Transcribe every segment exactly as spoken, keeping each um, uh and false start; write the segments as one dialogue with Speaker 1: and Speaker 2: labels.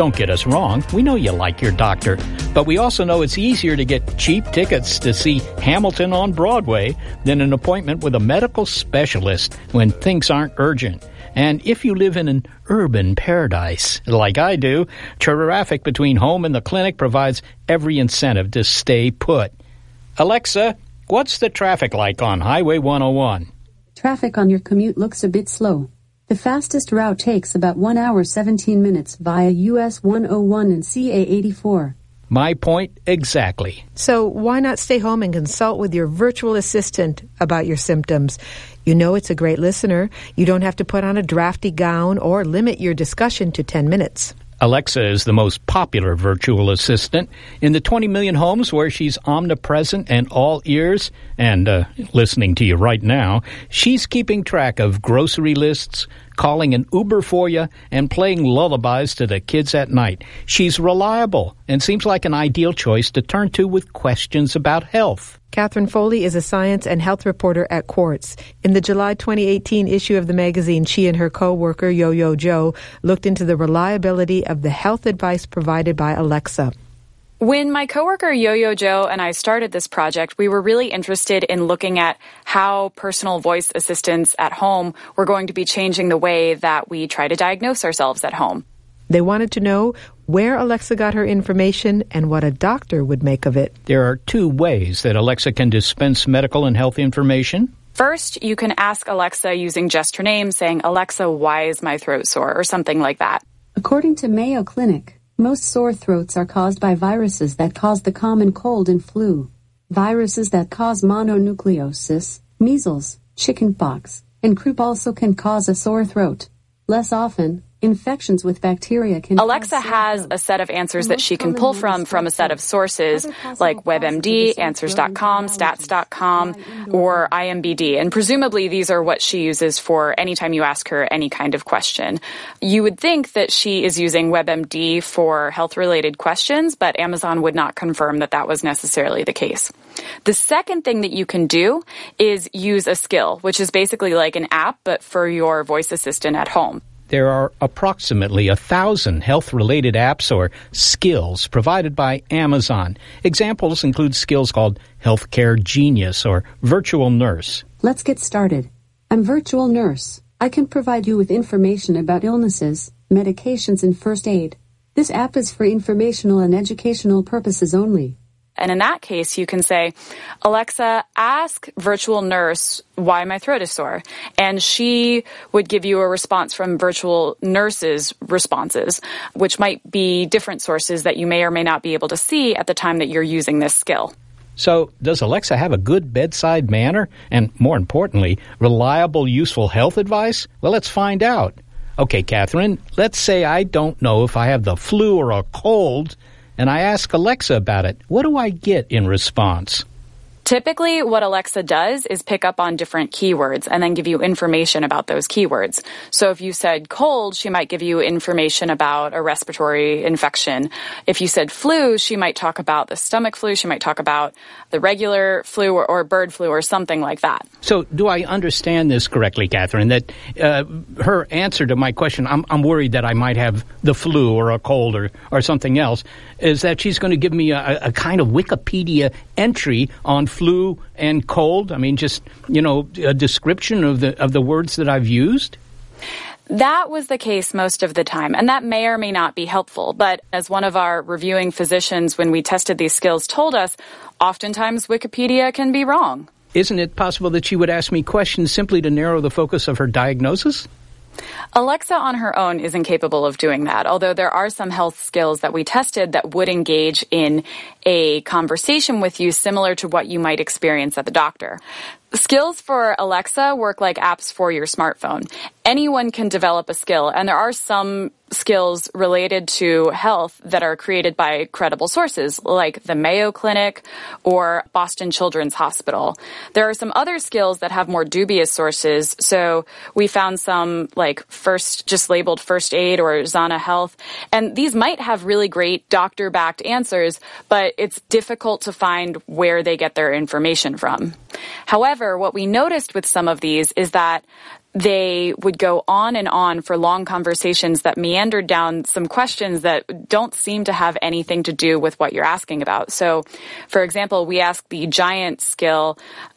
Speaker 1: Don't get us wrong, we know you like your doctor, but we also know it's easier to get cheap tickets to see Hamilton on Broadway than an appointment with a medical specialist when things aren't urgent. And if you live in an urban paradise, like I do, traffic between home and the clinic provides every incentive to stay put. Alexa, what's the traffic like on Highway one oh one?
Speaker 2: Traffic on your commute looks a bit slow. The fastest route takes about one hour seventeen minutes via U S one oh one and C A eighty-four.
Speaker 1: My point exactly.
Speaker 3: So why not stay home and consult with your virtual assistant about your symptoms? You know it's a great listener. You don't have to put on a drafty gown or limit your discussion to ten minutes.
Speaker 1: Alexa is the most popular virtual assistant. In the twenty million homes where she's omnipresent and all ears, and uh, listening to you right now, she's keeping track of grocery lists, calling an Uber for you, and playing lullabies to the kids at night. She's reliable and seems like an ideal choice to turn to with questions about health.
Speaker 3: Catherine Foley is a science and health reporter at Quartz. In the July twenty eighteen issue of the magazine, she and her co-worker, Yo-Yo Joe, looked into the reliability of the health advice provided by Alexa.
Speaker 4: When my coworker Yo-Yo Joe and I started this project, we were really interested in looking at how personal voice assistants at home were going to be changing the way that we try to diagnose ourselves at home.
Speaker 3: They wanted to know where Alexa got her information and what a doctor would make of it.
Speaker 1: There are two ways that Alexa can dispense medical and health information.
Speaker 4: First, you can ask Alexa using just her name, saying, "Alexa, why is my throat sore?" or something like that.
Speaker 2: According to Mayo Clinic, most sore throats are caused by viruses that cause the common cold and flu. Viruses that cause mononucleosis, measles, chickenpox, and croup also can cause a sore throat. Less often, infections with bacteria can
Speaker 4: Alexa has a set of answers that she can pull from from a set of sources like WebMD, Answers dot com, Stats dot com, or I M B D. And presumably these are what she uses for any time you ask her any kind of question. You would think that she is using WebMD for health-related questions, but Amazon would not confirm that that was necessarily the case. The second thing that you can do is use a skill, which is basically like an app, but for your voice assistant at home.
Speaker 1: There are approximately a thousand health-related apps or skills provided by Amazon. Examples include skills called Healthcare Genius or Virtual Nurse.
Speaker 2: Let's get started. I'm Virtual Nurse. I can provide you with information about illnesses, medications, and first aid. This app is for informational and educational purposes only.
Speaker 4: And in that case, you can say, "Alexa, ask Virtual Nurse why my throat is sore." And she would give you a response from Virtual Nurse's responses, which might be different sources that you may or may not be able to see at the time that you're using this skill.
Speaker 1: So, does Alexa have a good bedside manner? And more importantly, reliable, useful health advice? Well, let's find out. Okay, Catherine, let's say I don't know if I have the flu or a cold, and I ask Alexa about it. What do I get in response?
Speaker 4: Typically, what Alexa does is pick up on different keywords and then give you information about those keywords. So if you said cold, she might give you information about a respiratory infection. If you said flu, she might talk about the stomach flu. She might talk about the regular flu or, or bird flu or something like that.
Speaker 1: So do I understand this correctly, Catherine, that uh, her answer to my question, I'm, I'm worried that I might have the flu or a cold or, or something else, is that she's going to give me a, a kind of Wikipedia entry on flu and cold? I mean, just, you know, a description of the of the words that I've used?
Speaker 4: That was the case most of the time, and that may or may not be helpful. But as one of our reviewing physicians, when we tested these skills, told us, oftentimes Wikipedia can be wrong.
Speaker 1: Isn't it possible that she would ask me questions simply to narrow the focus of her diagnosis?
Speaker 4: Alexa on her own isn't capable of doing that, although there are some health skills that we tested that would engage in a conversation with you similar to what you might experience at the doctor. Skills for Alexa work like apps for your smartphone. Anyone can develop a skill, and there are some skills related to health that are created by credible sources, like the Mayo Clinic or Boston Children's Hospital. There are some other skills that have more dubious sources, so we found some like first, just labeled first aid or Zana Health, and these might have really great doctor-backed answers, but it's difficult to find where they get their information from. However, what we noticed with some of these is that they would go on and on for long conversations that meandered down some questions that don't seem to have anything to do with what you're asking about. So, for example, we asked the GIANT skill,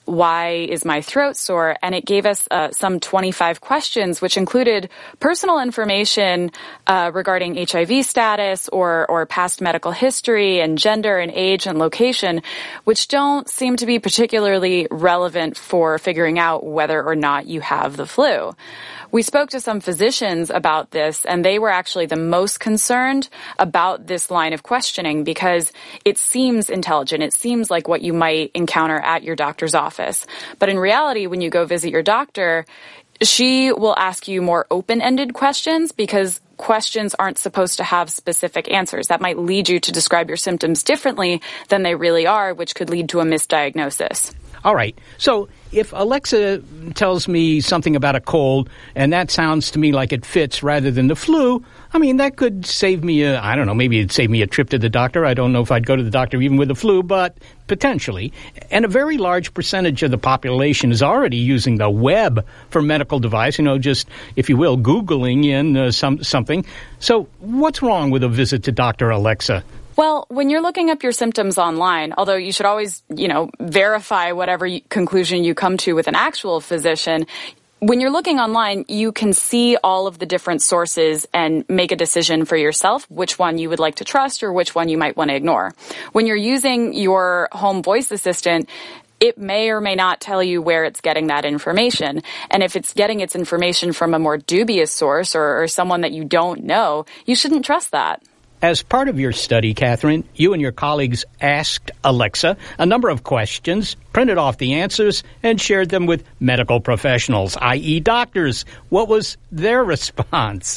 Speaker 4: why is my throat sore? And it gave us uh, some twenty-five questions, which included personal information uh, regarding H I V status or, or past medical history and gender and age and location, which don't seem to be particularly relevant for figuring out whether or not you have the flu. We spoke to some physicians about this, and they were actually the most concerned about this line of questioning because it seems intelligent. It seems like what you might encounter at your doctor's office. But in reality, when you go visit your doctor, she will ask you more open-ended questions because questions aren't supposed to have specific answers. That might lead you to describe your symptoms differently than they really are, which could lead to a misdiagnosis.
Speaker 1: All right. So if Alexa tells me something about a cold, and that sounds to me like it fits rather than the flu, I mean, that could save me a, I don't know, maybe it'd save me a trip to the doctor. I don't know if I'd go to the doctor even with the flu, but potentially. And a very large percentage of the population is already using the web for medical device, you know, just, if you will, Googling in uh, some something. So what's wrong with a visit to Doctor Alexa?
Speaker 4: Well, when you're looking up your symptoms online, although you should always, you know, verify whatever you, conclusion you come to with an actual physician, when you're looking online, you can see all of the different sources and make a decision for yourself which one you would like to trust or which one you might want to ignore. When you're using your home voice assistant, it may or may not tell you where it's getting that information. And if it's getting its information from a more dubious source or, or someone that you don't know, you shouldn't trust that.
Speaker 1: As part of your study, Catherine, you and your colleagues asked Alexa a number of questions, printed off the answers, and shared them with medical professionals, that is doctors. What was their response?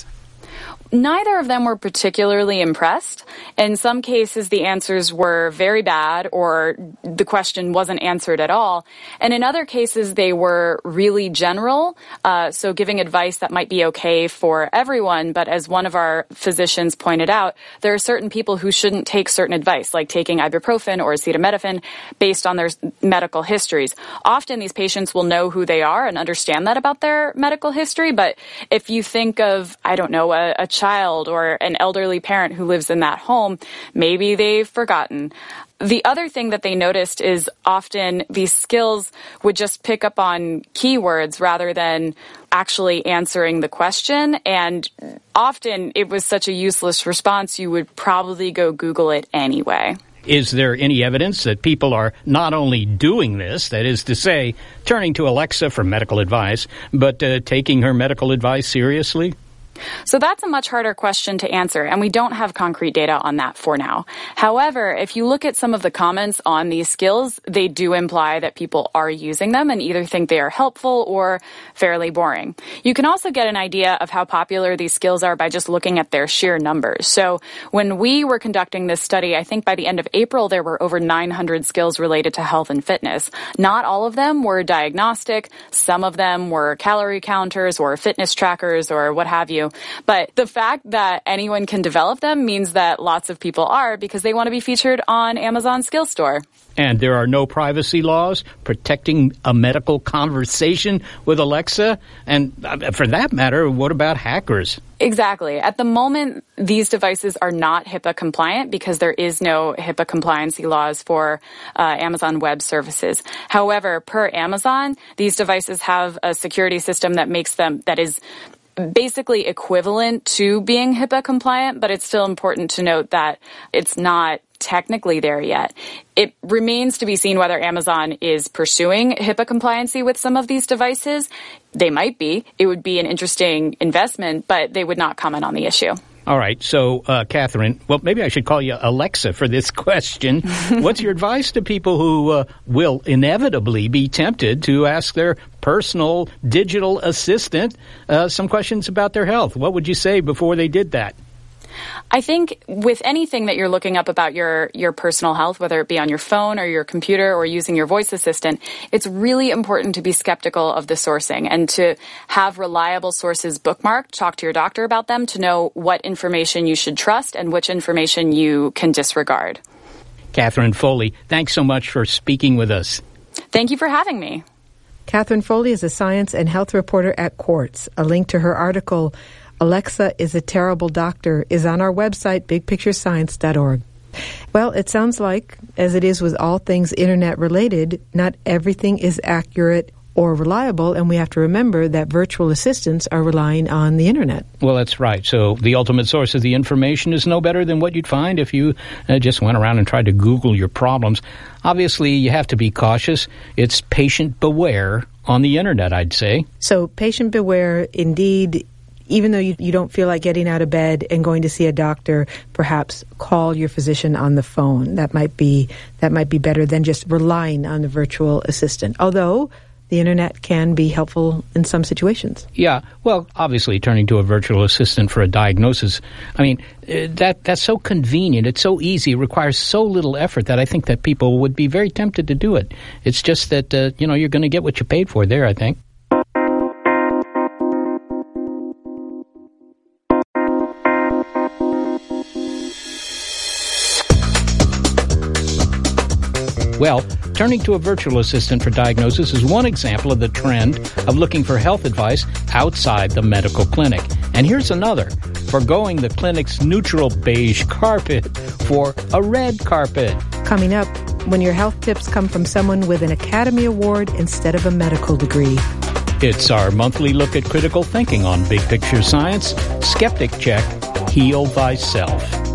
Speaker 4: Neither of them were particularly impressed. In some cases, the answers were very bad or the question wasn't answered at all. And in other cases, they were really general, uh, so giving advice that might be okay for everyone. But as one of our physicians pointed out, there are certain people who shouldn't take certain advice, like taking ibuprofen or acetaminophen based on their medical histories. Often these patients will know who they are and understand that about their medical history. But if you think of, I don't know, a, a child or an elderly parent who lives in that home, maybe they've forgotten. The other thing that they noticed is often these skills would just pick up on keywords rather than actually answering the question. And often it was such a useless response, you would probably go Google it anyway.
Speaker 1: Is there any evidence that people are not only doing this, that is to say, turning to Alexa for medical advice, but uh, taking her medical advice seriously?
Speaker 4: So that's a much harder question to answer, and we don't have concrete data on that for now. However, if you look at some of the comments on these skills, they do imply that people are using them and either think they are helpful or fairly boring. You can also get an idea of how popular these skills are by just looking at their sheer numbers. So when we were conducting this study, I think by the end of April, there were over nine hundred skills related to health and fitness. Not all of them were diagnostic. Some of them were calorie counters or fitness trackers or what have you. But the fact that anyone can develop them means that lots of people are because they want to be featured on Amazon Skill Store.
Speaker 1: And there are no privacy laws protecting a medical conversation with Alexa? And for that matter, what about hackers?
Speaker 4: Exactly. At the moment, these devices are not HIPAA compliant because there is no HIPAA compliancy laws for uh, Amazon Web Services. However, per Amazon, these devices have a security system that makes them, that is basically equivalent to being HIPAA compliant, but it's still important to note that it's not technically there yet. It remains to be seen whether Amazon is pursuing HIPAA compliancy with some of these devices. They might be. It would be an interesting investment, but they would not comment on the issue.
Speaker 1: All right. So, uh, Catherine, well, maybe I should call you Alexa for this question. What's your advice to people who uh, will inevitably be tempted to ask their personal digital assistant uh, some questions about their health? What would you say before they did that?
Speaker 4: I think with anything that you're looking up about your, your personal health, whether it be on your phone or your computer or using your voice assistant, it's really important to be skeptical of the sourcing and to have reliable sources bookmarked, talk to your doctor about them to know what information you should trust and which information you can disregard.
Speaker 1: Catherine Foley, thanks so much for speaking with us.
Speaker 4: Thank you for having me.
Speaker 3: Catherine Foley is a science and health reporter at Quartz. A link to her article, Alexa is a Terrible Doctor, is on our website, big picture science dot org. Well, it sounds like, as it is with all things Internet-related, not everything is accurate or reliable, and we have to remember that virtual assistants are relying on the Internet.
Speaker 1: Well, that's right. So the ultimate source of the information is no better than what you'd find if you uh, just went around and tried to Google your problems. Obviously, you have to be cautious. It's patient beware on the Internet, I'd say.
Speaker 3: So patient beware, indeed. Even though you, you don't feel like getting out of bed and going to see a doctor, perhaps call your physician on the phone. That might be that might be better than just relying on the virtual assistant. Although the Internet can be helpful in some situations.
Speaker 1: Yeah, well, obviously, turning to a virtual assistant for a diagnosis, I mean, uh, that that's so convenient. It's so easy. It requires so little effort that I think that people would be very tempted to do it. It's just that, uh, you know, you're going to get what you paid for there, I think. Well, turning to a virtual assistant for diagnosis is one example of the trend of looking for health advice outside the medical clinic. And here's another, forgoing the clinic's neutral beige carpet for a red carpet.
Speaker 3: Coming up, when your health tips come from someone with an Academy Award instead of a medical degree.
Speaker 1: It's our monthly look at critical thinking on Big Picture Science. Skeptic Check, Heal Thyself.